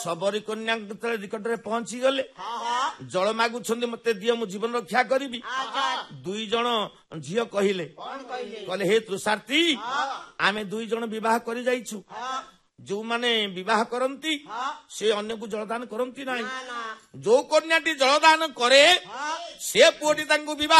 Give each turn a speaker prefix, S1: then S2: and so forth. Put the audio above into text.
S1: ଶବରୀ କନ୍ୟା ଯେତେବେଳେ ନିକଟରେ ପହଞ୍ଚି ଗଲେ ଜଳ ମାଗୁଛନ୍ତି ମତେ ଦିଅ ମୁଁ ଜୀବନ ରକ୍ଷା କରିବି। ଦୁଇ ଜଣ ଝିଅ କହିଲେ ହେ ତୃଷାର୍ଥୀ ଆମେ ଦୁଇ ଜଣ ବିବାହ କରି ଯାଇଛୁ। ଯୋଉମାନେ ବିବାହ କରନ୍ତି ସେ ଅନ୍ୟକୁ ଜଳଦାନ କରନ୍ତି ନାହିଁ। ଯୋଉ କନ୍ୟାଟି ଜଳଦାନ କରେ ସେ ପୁଅଟି ତାଙ୍କୁ ବିବାହ